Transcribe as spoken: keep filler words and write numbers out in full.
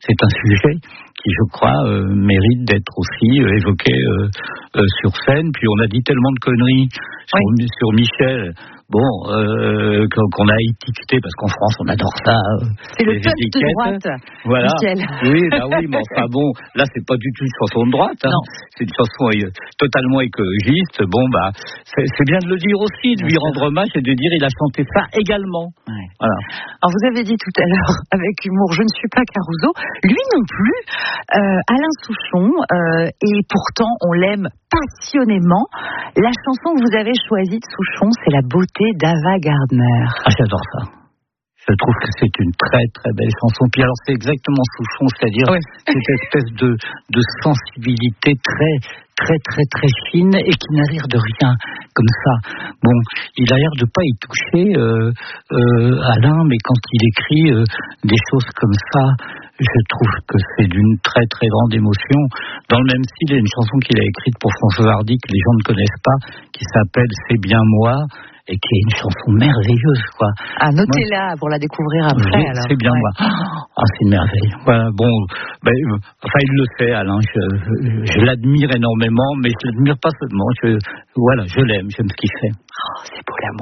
c'est un sujet qui, je crois, euh, mérite d'être aussi euh, évoqué euh, euh, sur scène. Puis on a dit tellement de conneries sur, oui. sur Michel. Bon, euh, qu'on a étiqueté, parce qu'en France, on adore ça. Euh, c'est le punk de droite, voilà. Michel. Oui, bah oui, mais enfin bon, là, c'est pas du tout une chanson de droite. Hein. C'est une chanson euh, totalement écologiste. Bon, bah, c'est, c'est bien de le dire aussi, de lui rendre hommage et de dire il a chanté ça également. Ouais. Voilà. Alors, vous avez dit tout à l'heure, avec humour, je ne suis pas Caruso. Lui non plus, euh, Alain Souchon, euh, et pourtant, on l'aime passionnément. La chanson que vous avez choisie de Souchon, c'est La beauté d'Ava Gardner. Ah, j'adore ça. Je trouve que c'est une très très belle chanson. Puis alors c'est exactement Souchon, c'est-à-dire oui. cette espèce de, de sensibilité très très très très fine et qui n'a l'air de rien comme ça. Bon, il a l'air de pas y toucher euh, euh, Alain, mais quand il écrit euh, des choses comme ça, je trouve que c'est d'une très très grande émotion. Dans le même style, il y a une chanson qu'il a écrite pour François Hardy que les gens ne connaissent pas, qui s'appelle C'est bien moi, et qui est une chanson merveilleuse, quoi. Ah, notez-la moi, pour la découvrir après. Oui, alors. C'est bien ouais. moi. Ah, c'est une merveille. Voilà, bon, ben, euh, enfin, il le fait, Alain. Je, je, je l'admire énormément, mais je l'admire pas seulement. Je, voilà, je l'aime, j'aime ce qu'il fait. Oh, c'est beau l'amour.